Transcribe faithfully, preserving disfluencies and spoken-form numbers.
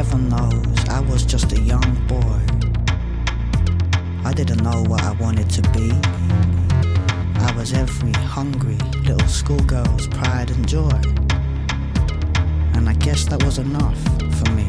heaven knows I was just a young boy. I didn't know what I wanted to be. I was every hungry little schoolgirl's pride and joy. And I guess that was enough for me.